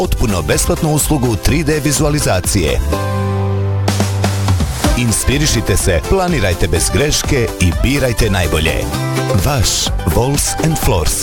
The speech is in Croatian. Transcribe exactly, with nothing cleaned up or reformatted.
potpuno besplatnu uslugu tri D vizualizacije. Inspirišite se, planirajte bez greške i birajte najbolje. Vaš Walls and Floors.